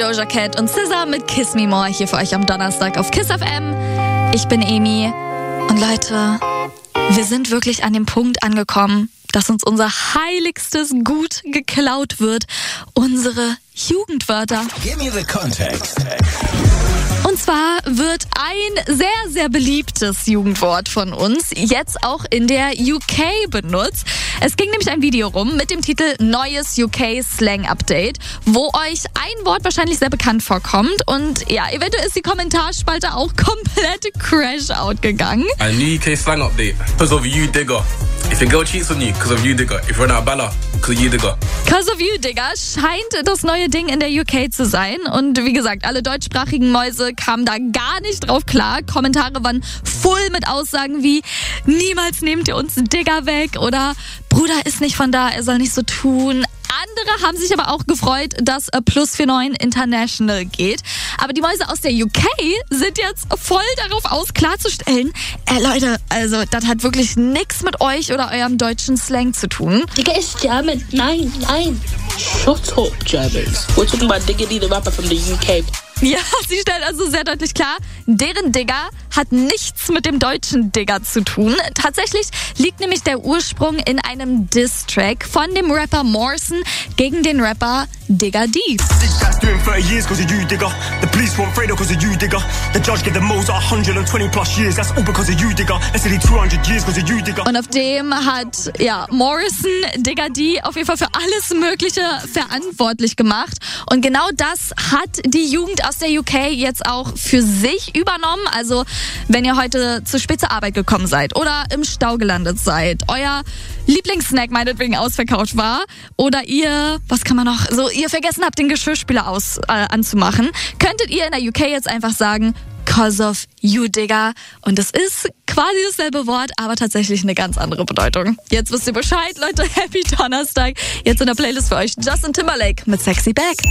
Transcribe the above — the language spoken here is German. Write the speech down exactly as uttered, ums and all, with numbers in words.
Doja Cat und S Z A mit Kiss Me More hier für euch am Donnerstag auf Kiss F M. Ich bin Emi und Leute, wir sind wirklich an dem Punkt angekommen, dass uns unser heiligstes Gut geklaut wird, unsere Jugendwörter. Give me the context. Und zwar wird ein sehr, sehr beliebtes Jugendwort von uns jetzt auch in der U K benutzt. Es ging nämlich ein Video rum mit dem Titel Neues U K Slang Update, wo euch ein Wort wahrscheinlich sehr bekannt vorkommt. Und ja, eventuell ist die Kommentarspalte auch komplett Crash-out gegangen. A new U K Slang Update, because of you, digger. If your girl cheats on you, because of you, digger. If you're not a baller, because of you, digger. Cause of you, Digga, scheint das neue Ding in der U K zu sein. Und wie gesagt, alle deutschsprachigen Mäuse kamen da gar nicht drauf klar. Kommentare waren voll mit Aussagen wie, niemals nehmt ihr uns Digga weg oder Bruder ist nicht von da, er soll nicht so tun. Andere haben sich aber auch gefreut, dass Plus neunundvierzig International geht. Aber die Mäuse aus der U K sind jetzt voll darauf aus, klarzustellen, äh Leute, also das hat wirklich nichts mit euch oder eurem deutschen Slang zu tun. Digga ist German. Nein, nein. Shut up, Germans. We're talking about Diggity, the rapper from the U K. Ja, sie stellt also sehr deutlich klar, deren Digger hat nichts mit dem deutschen Digger zu tun. Tatsächlich liegt nämlich der Ursprung in einem Diss-Track von dem Rapper Morrison gegen den Rapper Digga D. Und auf dem hat ja Morrison Digga D auf jeden Fall für alles Mögliche verantwortlich gemacht. Und genau das hat die Jugend aus der U K jetzt auch für sich übernommen. Also wenn ihr heute zu spät zur Arbeit gekommen seid oder im Stau gelandet seid, euer Lieblingssnack meinetwegen ausverkauft war oder ihr, was kann man noch, so ihr vergessen habt, den Geschirrspüler aus, äh, anzumachen, könntet ihr in der U K jetzt einfach sagen, cause of you, Digga. Und es ist quasi dasselbe Wort, aber tatsächlich eine ganz andere Bedeutung. Jetzt wisst ihr Bescheid, Leute. Happy Donnerstag. Jetzt in der Playlist für euch Justin Timberlake mit Sexy Back.